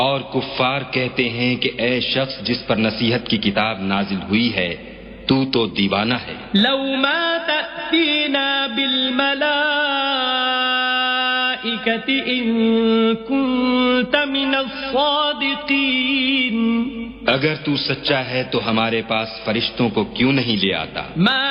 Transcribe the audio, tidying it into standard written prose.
और कुफ्फार कहते हैं कि ऐ शख्स जिस पर नसीहत की किताब नाजिल हुई है, तू तो दीवाना है। लौ मा तअतीना बिल मलाइकति इन कुंत मिनस सादिकीन। अगर तू सच्चा है तो हमारे पास फरिश्तों को क्यों नहीं ले आता।